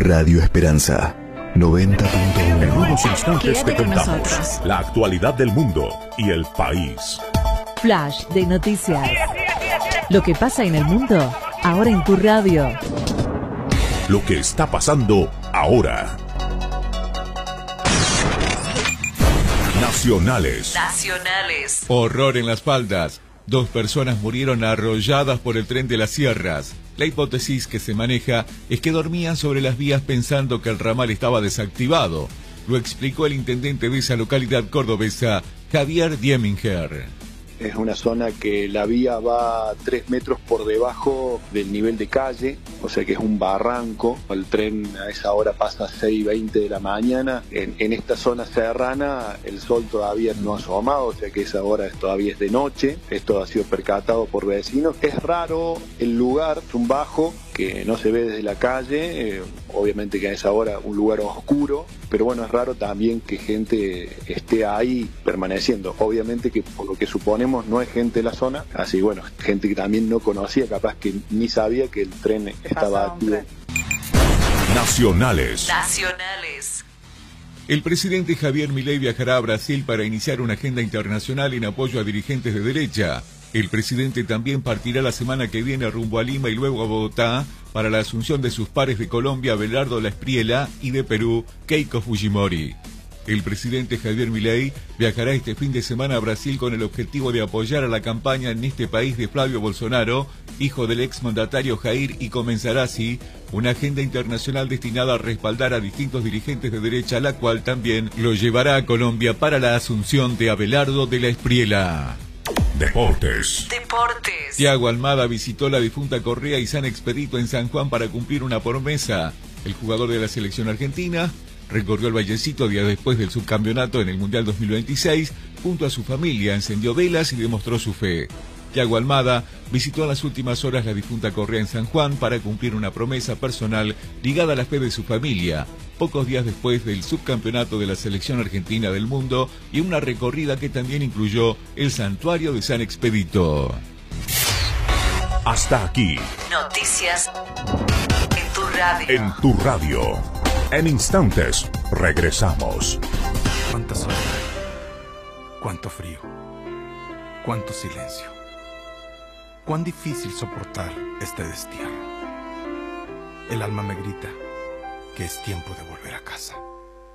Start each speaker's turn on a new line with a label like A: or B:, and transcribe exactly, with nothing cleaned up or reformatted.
A: Radio Esperanza noventa punto uno.
B: En unos instantes
C: Quédate
B: te
C: con
B: contamos
C: nosotros.
B: la actualidad del mundo y el país.
C: Flash de noticias. Lo que pasa en el mundo, ahora en tu radio.
B: Lo que está pasando ahora. Nacionales.
C: Nacionales.
D: Horror en Las Faldas. Dos personas murieron arrolladas por el tren de las sierras. La hipótesis que se maneja es que dormían sobre las vías pensando que el ramal estaba desactivado. Lo explicó el intendente de esa localidad cordobesa, Javier Dieminger.
E: Es una zona que la vía va tres metros por debajo del nivel de calle, o sea que es un barranco. El tren a esa hora pasa a seis y veinte de la mañana. En, en esta zona serrana el sol todavía no ha asomado, o sea que esa hora todavía es de noche. Esto ha sido percatado por vecinos. Es raro el lugar, es un bajo que no se ve desde la calle, eh, obviamente que a esa hora un lugar oscuro, pero bueno, es raro también que gente esté ahí permaneciendo. Obviamente que por lo que suponemos no es gente de la zona, así bueno, gente que también no conocía, capaz que ni sabía que el tren estaba activo.
B: Nacionales.
C: Nacionales.
D: El presidente Javier Milei viajará a Brasil para iniciar una agenda internacional en apoyo a dirigentes de derecha. El presidente también partirá la semana que viene rumbo a Lima y luego a Bogotá para la asunción de sus pares de Colombia, Abelardo Espriella, y de Perú, Keiko Fujimori. El presidente Javier Milei viajará este fin de semana a Brasil con el objetivo de apoyar a la campaña en este país de Flavio Bolsonaro, hijo del exmandatario Jair, y comenzará así una agenda internacional destinada a respaldar a distintos dirigentes de derecha, la cual también lo llevará a Colombia para la asunción de Abelardo de la Espriella.
B: Deportes.
C: Deportes.
D: Thiago Almada visitó la difunta Correa y San Expedito en San Juan para cumplir una promesa. El jugador de la selección argentina recorrió el Vallecito días después del subcampeonato en el Mundial dos mil veintiséis. Junto a su familia encendió velas y demostró su fe. Thiago Almada visitó en las últimas horas la difunta Correa en San Juan para cumplir una promesa personal ligada a la fe de su familia, pocos días después del subcampeonato de la selección argentina del mundo, y una recorrida que también incluyó el santuario de San Expedito.
B: Hasta aquí.
C: Noticias en tu radio.
B: En tu radio. En instantes regresamos.
F: Cuánta soledad, cuánto frío, cuánto silencio. Cuán difícil soportar este destierro. El alma me grita que es tiempo de volver a casa.